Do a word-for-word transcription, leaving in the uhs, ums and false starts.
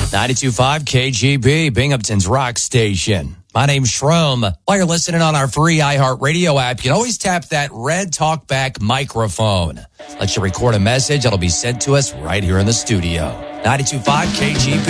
ninety-two point five K G B, Binghamton's rock station. My name's Shroom. While you're listening on our free iHeartRadio app, you can always tap that red talkback microphone. Let you record a message. It'll be sent to us right here in the studio. ninety-two point five K G B.